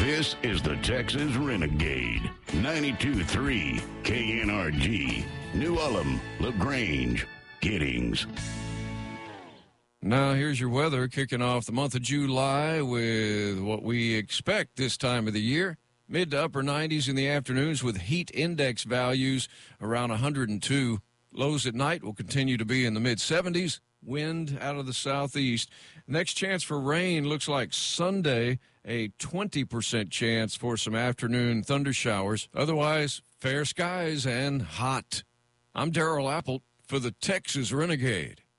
This is the Texas Renegade. 92.3 KNRG. New Ulm, LaGrange, Giddings. Now here's your weather, kicking off the month of July with what we expect this time of the year. Mid to upper 90s in the afternoons with heat index values around 102. Lows at night will continue to be in the mid-70s. Wind out of the southeast. Next chance for rain looks like Sunday, a 20% chance for some afternoon thunder showers. Otherwise, fair skies and hot. I'm Darrell Apple for the Texas Renegade.